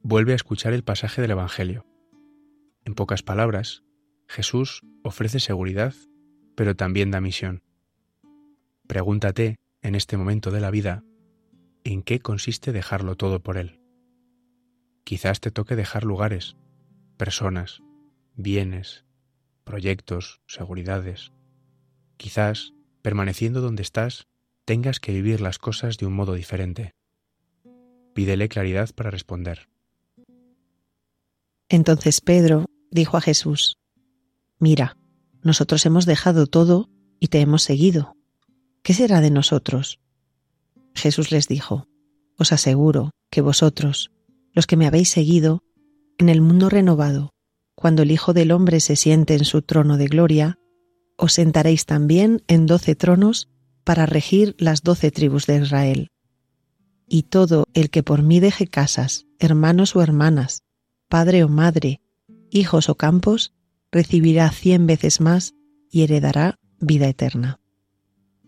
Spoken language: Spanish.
vuelve a escuchar el pasaje del Evangelio. En pocas palabras, Jesús ofrece seguridad, pero también da misión. Pregúntate, en este momento de la vida, ¿en qué consiste dejarlo todo por Él? Quizás te toque dejar lugares, personas, bienes, proyectos, seguridades. Quizás, permaneciendo donde estás, tengas que vivir las cosas de un modo diferente. Pídele claridad para responder. Entonces Pedro dijo a Jesús: «Mira, nosotros hemos dejado todo y te hemos seguido. ¿Qué será de nosotros?» Jesús les dijo: «Os aseguro que vosotros, los que me habéis seguido, en el mundo renovado, cuando el Hijo del Hombre se siente en su trono de gloria, os sentaréis también en 12 tronos para regir las 12 tribus de Israel. Y todo el que por mí deje casas, hermanos o hermanas, padre o madre, hijos o campos, recibirá 100 veces más y heredará vida eterna».